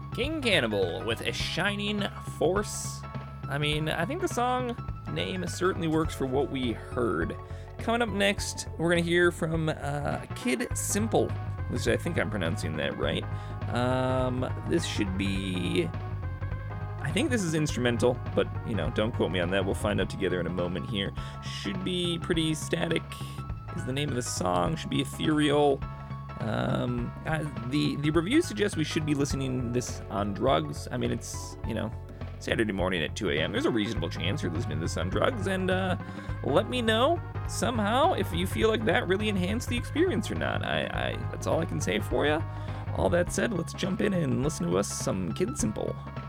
King Cannibal with A Shining Force. I mean, I think the song name certainly works for what we heard. Coming up next, we're going to hear from Kid Simple, which I think I'm pronouncing that right. This should be... I think this is instrumental, but, don't quote me on that. We'll find out together in a moment here. Should be pretty static is the name of the song. Should be ethereal. The review suggests we should be listening this on drugs. I mean, it's, Saturday morning at 2 a.m. There's a reasonable chance you're listening to this on drugs, and let me know somehow if you feel like that really enhanced the experience or not. That's all I can say for you. All that said, let's jump in and listen to us some Kid Simple.